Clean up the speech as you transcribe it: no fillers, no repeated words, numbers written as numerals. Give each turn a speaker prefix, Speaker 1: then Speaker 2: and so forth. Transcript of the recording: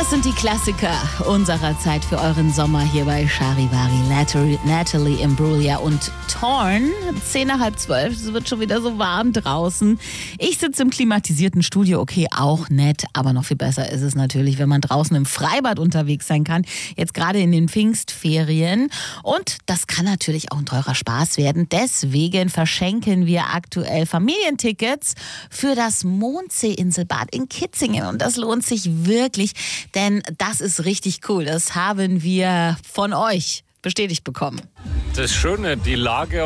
Speaker 1: Das sind die Klassiker unserer Zeit für euren Sommer hier bei Charivari, Natalie Imbruglia und Torn. 10 nach halb 12, es wird schon wieder so warm draußen. Ich sitze im klimatisierten Studio, okay, auch nett, aber noch viel besser ist es natürlich, wenn man draußen im Freibad unterwegs sein kann. Jetzt gerade in den Pfingstferien. Und das kann natürlich auch ein teurer Spaß werden. Deswegen verschenken wir aktuell Familientickets für das Mondseeinselbad in Kitzingen. Und das lohnt sich wirklich, denn das ist richtig cool. Das haben wir von euch bestätigt bekommen.
Speaker 2: Das Schöne, die Lage